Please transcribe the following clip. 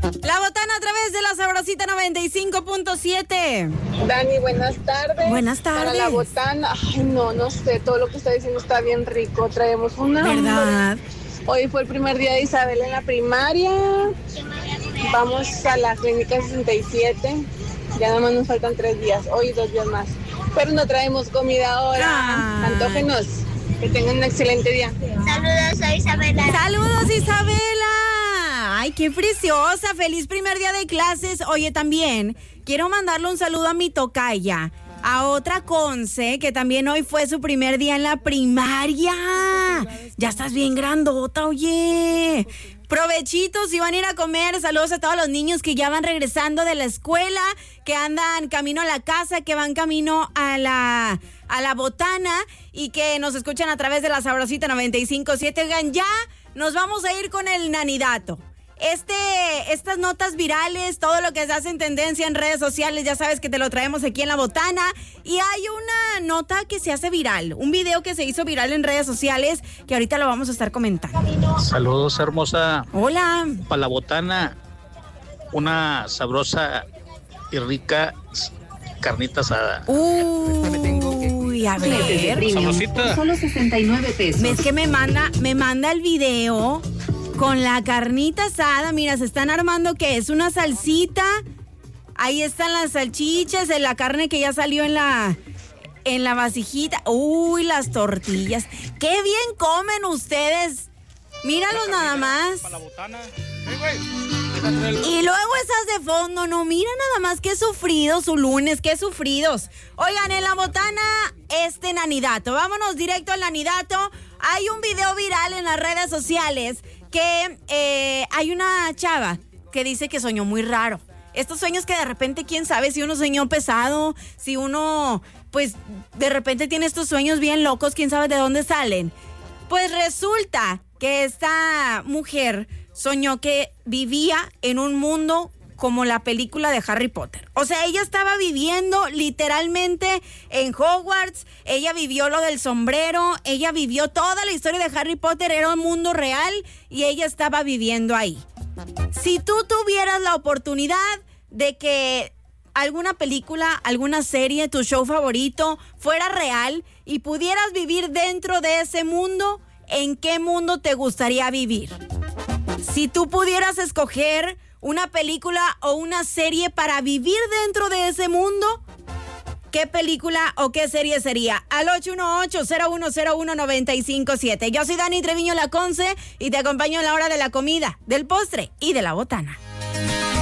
La Botana a través de la Sabrosita 95.7. Dani, buenas tardes. Buenas tardes. Para la Botana, ay, no sé, todo lo que está diciendo está bien rico. Traemos una. ¿Verdad? Hoy fue el primer día de Isabel en la primaria. Vamos a la clínica 67. Ya nada más nos faltan 3 días, hoy 2 días más. Pero no traemos comida ahora. Antógenos. Que tengan un excelente día. Saludos, soy Isabela. ¡Saludos, Isabela! ¡Ay, qué preciosa! ¡Feliz primer día de clases! Oye, también quiero mandarle un saludo a mi tocaya, a otra Conce, que también hoy fue su primer día en la primaria. Ya estás bien grandota, oye. Provechitos, si van a ir a comer. Saludos a todos los niños que ya van regresando de la escuela, que andan camino a la casa, que van camino a la Botana y que nos escuchan a través de la Sabrosita 95.7. Oigan, ya nos vamos a ir con el nanidato. Estas notas virales, todo lo que se hace en tendencia en redes sociales, ya sabes que te lo traemos aquí en La Botana. Y hay una nota que se hace viral, un video que se hizo viral en redes sociales, que ahorita lo vamos a estar comentando. Saludos, hermosa. Hola. Para La Botana, una sabrosa y rica carnita asada. Uy, a ver. Sabrosita. Solo 69 pesos. ¿Ves que me manda el video con la carnita asada? Mira, se están armando, ¿qué es? Una salsita. Ahí están las salchichas, la carne que ya salió en la vasijita. Uy, las tortillas. ¡Qué bien comen ustedes! Míralos nada más. Y luego esas de fondo, no, mira nada más qué sufridos su lunes, qué sufridos. Oigan, en La Botana, nanidato. Vámonos directo al nanidato. Hay un video viral en las redes sociales que hay una chava que dice que soñó muy raro. Estos sueños que de repente, quién sabe si uno soñó pesado, si uno, pues, de repente tiene estos sueños bien locos, quién sabe de dónde salen. Pues resulta que esta mujer soñó que vivía en un mundo como la película de Harry Potter. O sea, ella estaba viviendo literalmente en Hogwarts, ella vivió lo del sombrero, ella vivió toda la historia de Harry Potter, era un mundo real y ella estaba viviendo ahí. Si tú tuvieras la oportunidad de que alguna película, alguna serie, tu show favorito fuera real y pudieras vivir dentro de ese mundo, ¿en qué mundo te gustaría vivir? Si tú pudieras escoger una película o una serie para vivir dentro de ese mundo, ¿qué película o qué serie sería? Al 818-0101-957. Yo soy Dani Treviño La Conce y te acompaño en la hora de la comida, del postre y de la botana.